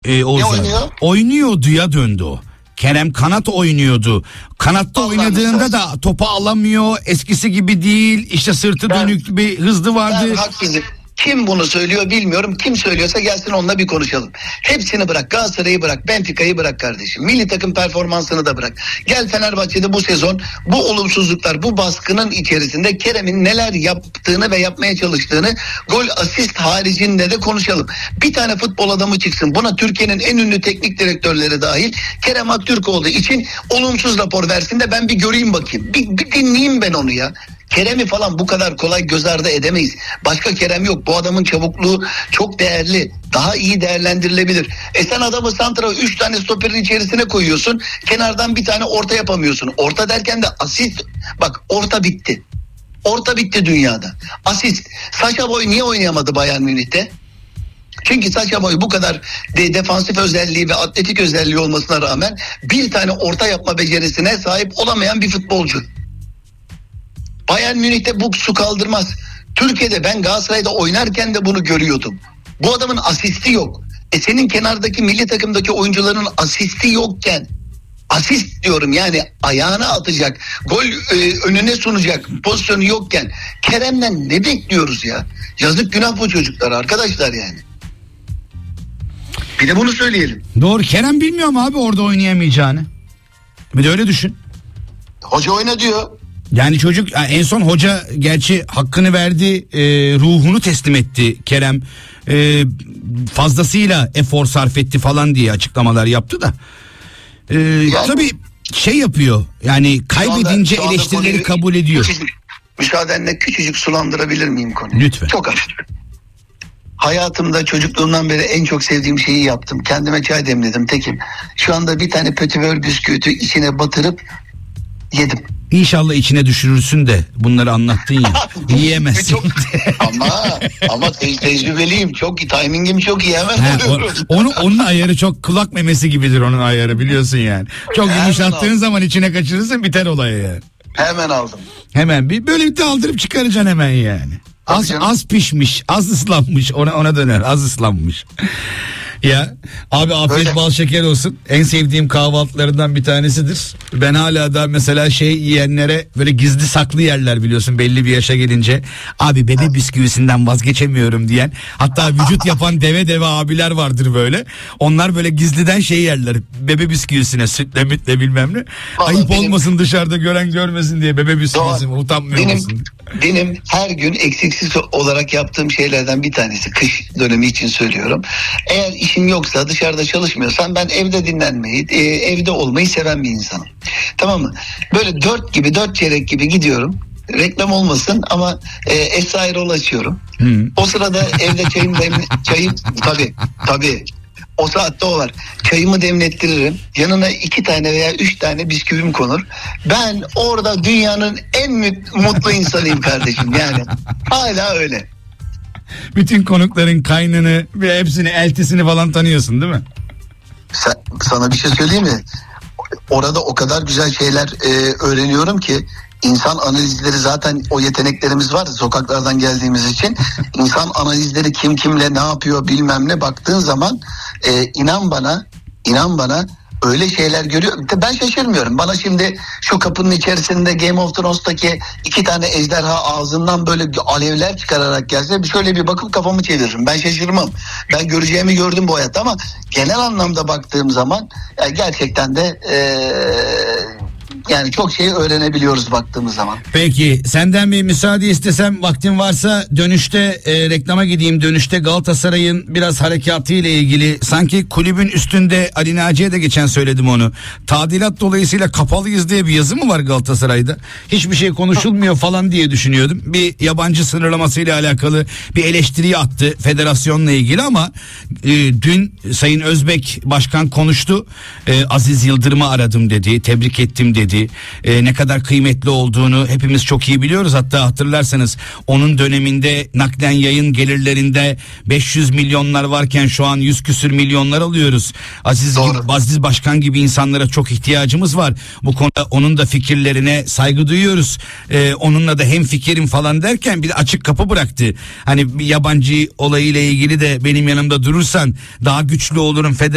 Oğuzhan. Ne oynuyor? Oynuyorduya döndü o. Kerem kanat oynuyordu. Kanatta oynadığında da topu alamıyor. Eskisi gibi değil. İşte sırtı dönük bir hızlı vardı. Ben haksızım. Kim bunu söylüyor bilmiyorum. Kim söylüyorsa gelsin onunla bir konuşalım. Hepsini bırak. Galatasaray'ı bırak. Benfica'yı bırak kardeşim. Milli takım performansını da bırak. Gel Fenerbahçe'de bu sezon bu olumsuzluklar, bu baskının içerisinde Kerem'in neler yaptığını ve yapmaya çalıştığını gol asist haricinde de konuşalım. Bir tane futbol adamı çıksın. Buna Türkiye'nin en ünlü teknik direktörleri dahil Kerem Aktürkoğlu için olumsuz rapor versin de ben bir göreyim bakayım. Bir dinleyeyim ben onu ya. Kerem'i falan bu kadar kolay göz ardı edemeyiz. Başka Kerem yok. Bu adamın çabukluğu çok değerli. Daha iyi değerlendirilebilir. Sen adamı santra 3 tane stoperin içerisine koyuyorsun. Kenardan bir tane orta yapamıyorsun. Orta derken de asist. Bak orta bitti. Orta bitti dünyada. Asist. Sacha Boey niye oynayamadı Bayern Münih'te? Çünkü Sacha Boey bu kadar defansif özelliği ve atletik özelliği olmasına rağmen bir tane orta yapma becerisine sahip olamayan bir futbolcu. Bayern Münih'te bu su kaldırmaz. Türkiye'de ben Galatasaray'da oynarken de bunu görüyordum. Bu adamın asisti yok. Senin kenardaki milli takımdaki oyuncuların asisti yokken, asist diyorum yani ayağına atacak, gol önüne sunacak pozisyonu yokken Kerem'den ne bekliyoruz ya? Yazık günah bu çocuklar arkadaşlar yani. Bir de bunu söyleyelim. Doğru, Kerem bilmiyor mu abi orada oynayamayacağını? Bir de öyle düşün. Hoca oyna diyor. Yani çocuk en son hoca gerçi hakkını verdi, ruhunu teslim etti Kerem, fazlasıyla efor sarf etti falan diye açıklamalar yaptı da yani, tabii şey yapıyor yani kaybedince şu anda eleştirileri kabul ediyor. Müsaadenle küçücük sulandırabilir miyim konuyu? Lütfen. Çok az. Hayatımda çocukluğumdan beri en çok sevdiğim şeyi yaptım. Kendime çay demledim tekim. Şu anda bir tane pötibör bisküviti içine batırıp yedim. İnşallah içine düşürürsün de bunları anlattın ya. Yiyemezsin. ama tecrübeliyim. Çok timingim çok iyi, hemen onun ayarı çok kulak memesi gibidir onun ayarı, biliyorsun yani. Çok yumuşattığın zaman içine kaçırırsın, biter olay yani. Hemen aldım. Hemen böyle bir aldırıp çıkaracaksın hemen yani. Az pişmiş, az ıslanmış, ona döner, az ıslanmış. Ya abi afiyet öyle. Bal şeker olsun. En sevdiğim kahvaltılarından bir tanesidir. Ben hala da mesela yiyenlere böyle gizli saklı yerler, biliyorsun belli bir yaşa gelince. Abi bebe bisküvisinden vazgeçemiyorum diyen, hatta vücut yapan deve abiler vardır böyle. Onlar böyle gizliden yerler. Bebe bisküvisine sütle mütle bilmem ne. Vallahi ayıp olmasın, dışarıda gören görmesin diye bebe bisküvisi mi, utanmıyor musun? Benim her gün eksiksiz olarak yaptığım şeylerden bir tanesi, kış dönemi için söylüyorum. Eğer işim yoksa, dışarıda çalışmıyorsam ben evde dinlenmeyi, evde olmayı seven bir insanım. Tamam mı? Böyle 4 çeyrek gibi gidiyorum. Reklam olmasın ama Esra Erol açıyorum. O sırada evde çayım tabii. O saatte o var. Çayımı demlettiririm. Yanına 2 tane veya 3 tane bisküvim konur. Ben orada dünyanın en mutlu insanıyım kardeşim yani. Hala öyle. Bütün konukların kaynını ve hepsini, eltisini falan tanıyorsun değil mi? Sana bir şey söyleyeyim mi? Orada o kadar güzel şeyler öğreniyorum ki. İnsan analizleri, zaten o yeteneklerimiz var sokaklardan geldiğimiz için. İnsan analizleri, kim kimle ne yapıyor bilmem ne, baktığın zaman inan bana öyle şeyler görüyorum. Ben şaşırmıyorum. Bana şimdi şu kapının içerisinde Game of Thrones'taki 2 tane ejderha ağzından böyle alevler çıkararak gelse şöyle bir bakıp kafamı çeviririm. Ben şaşırmam. Ben göreceğimi gördüm bu hayatta ama genel anlamda baktığım zaman gerçekten de yani çok şey öğrenebiliyoruz baktığımız zaman. Peki senden bir müsaade istesem, vaktin varsa dönüşte reklama gideyim. Dönüşte Galatasaray'ın biraz harekatı ile ilgili, sanki kulübün üstünde, Ali Naci'ye de geçen söyledim onu, tadilat dolayısıyla kapalıyız diye bir yazı mı var Galatasaray'da? Hiçbir şey konuşulmuyor falan diye düşünüyordum. Bir yabancı sınırlamasıyla alakalı bir eleştiri attı federasyonla ilgili ama dün Sayın Özbek Başkan konuştu. Aziz Yıldırım'ı aradım dedi, tebrik ettim dedi. Ne kadar kıymetli olduğunu hepimiz çok iyi biliyoruz. Hatta hatırlarsanız onun döneminde naklen yayın gelirlerinde 500 milyonlar varken şu an 100 küsür milyonlar alıyoruz. Aziz Başkan gibi insanlara çok ihtiyacımız var. Bu konuda onun da fikirlerine saygı duyuyoruz. Onunla da hemfikirim falan derken bir de açık kapı bıraktı. Hani bir yabancı olayıyla ilgili de benim yanımda durursan daha güçlü olurum,